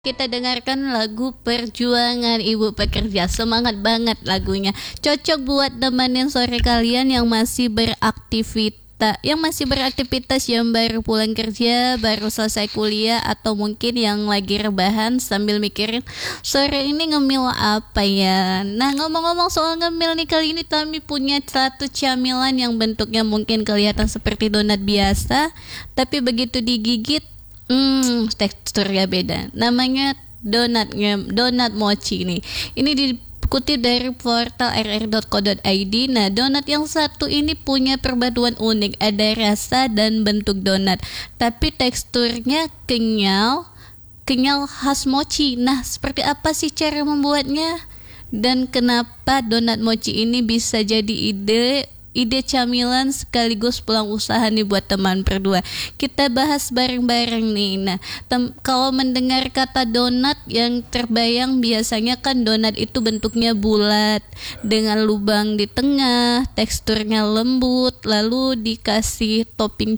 Kita dengarkan lagu Perjuangan Ibu Pekerja. Semangat banget lagunya. Cocok buat nemenin sore kalian yang masih beraktivitas, yang baru pulang kerja, baru selesai kuliah, atau mungkin yang lagi rebahan sambil mikirin sore ini ngemil apa ya. Nah, ngomong-ngomong soal ngemil nih, kali ini kami punya satu camilan yang bentuknya mungkin kelihatan seperti donat biasa, tapi begitu digigit teksturnya beda. Namanya donat mochi nih. Ini dikutip dari portal rr.co.id. Nah, donat yang satu ini punya perpaduan unik. Ada rasa dan bentuk donat, tapi teksturnya kenyal khas mochi. Nah, seperti apa sih cara membuatnya? Dan kenapa donat mochi ini bisa jadi ide camilan sekaligus peluang usaha nih buat teman berdua. Kita bahas bareng-bareng nih. Nah, kalau mendengar kata donat, yang terbayang biasanya kan donat itu bentuknya bulat dengan lubang di tengah, teksturnya lembut, lalu dikasih topping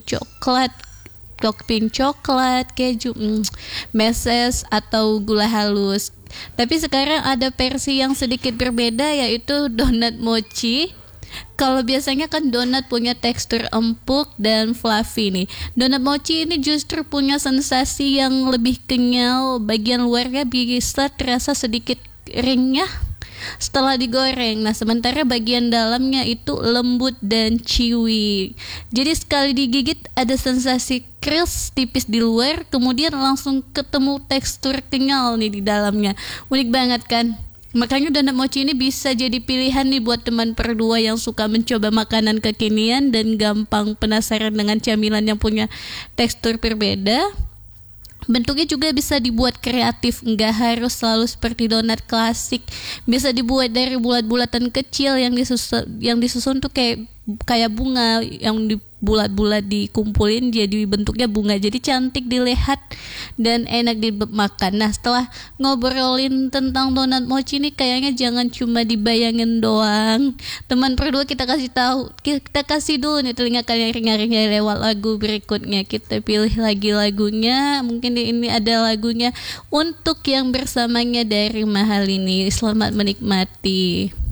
coklat, keju, meses atau gula halus. Tapi sekarang ada versi yang sedikit berbeda, yaitu donat mochi. Kalau biasanya kan donat punya tekstur empuk dan fluffy nih. Donat mochi ini justru punya sensasi yang lebih kenyal. Bagian luarnya bisa terasa sedikit renyah setelah digoreng. Nah, sementara bagian dalamnya itu lembut dan chewy. Jadi sekali digigit ada sensasi crisp tipis di luar, kemudian langsung ketemu tekstur kenyal nih di dalamnya. Unik banget kan? Makanya donat mochi ini bisa jadi pilihan nih buat teman berdua yang suka mencoba makanan kekinian dan gampang penasaran dengan camilan yang punya tekstur berbeda. Bentuknya juga bisa dibuat kreatif, nggak harus selalu seperti donat klasik. Bisa dibuat dari bulat-bulatan kecil yang disusun tuh kayak bunga, yang bulat-bulat dikumpulin jadi bentuknya bunga. Jadi cantik dilihat dan enak dimakan. Nah, setelah ngobrolin tentang donat mochi ini, kayaknya jangan cuma dibayangin doang. Teman berdua, kita kasih dulu nih telinga kalian ringan-ringan lewat lagu berikutnya. Kita pilih lagi lagunya. Mungkin ini ada lagunya untuk yang bersamanya dari Mahal ini. Selamat menikmati.